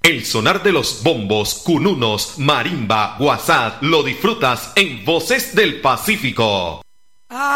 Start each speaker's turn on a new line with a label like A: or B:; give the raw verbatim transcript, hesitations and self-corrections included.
A: El sonar de los bombos, cununos, marimba, guasat, lo disfrutas en Voces del Pacífico.